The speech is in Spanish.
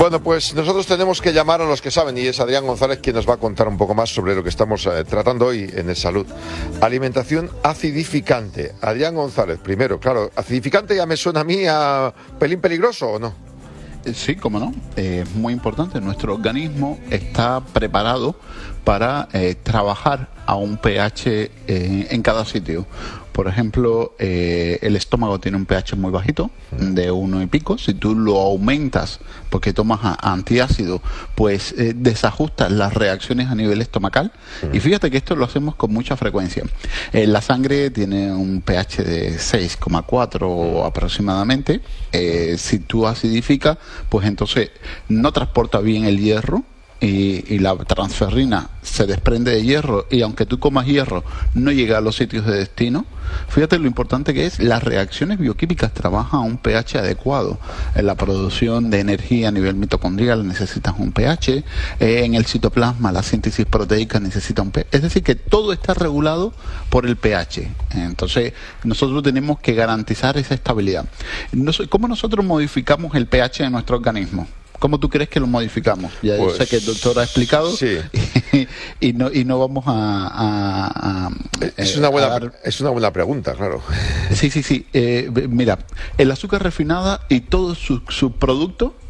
Bueno, pues nosotros tenemos que llamar a los que saben, y es Adrián González quien nos va a contar un poco más sobre lo que estamos tratando hoy en El Salud. Alimentación acidificante. Adrián González, primero, claro, acidificante ya me suena a mí a pelín peligroso, ¿o no? Sí, cómo no. Es muy importante. Nuestro organismo está preparado para trabajar a un pH en cada sitio. Por ejemplo, el estómago tiene un pH muy bajito, de 1 y pico. Si tú lo aumentas porque tomas antiácido, pues desajustas las reacciones a nivel estomacal. Y fíjate que esto lo hacemos con mucha frecuencia. La sangre tiene un pH de 6,4 aproximadamente. Si tú acidificas, pues entonces no transporta bien el hierro. Y la transferrina se desprende de hierro, y aunque tú comas hierro no llega a los sitios de destino. Fíjate lo importante que es. Las reacciones bioquímicas trabajan a un pH adecuado. En la producción de energía a nivel mitocondrial necesitas un pH, en el citoplasma la síntesis proteica necesita un pH, es decir que todo está regulado por el pH. Entonces nosotros tenemos que garantizar esa estabilidad. ¿Cómo nosotros modificamos el pH de nuestro organismo? ¿Cómo tú crees que lo modificamos? Ya pues, sé que el doctor ha explicado, sí. y no vamos a es una buena pregunta, claro. Sí. Mira, el azúcar refinada y todos sus productos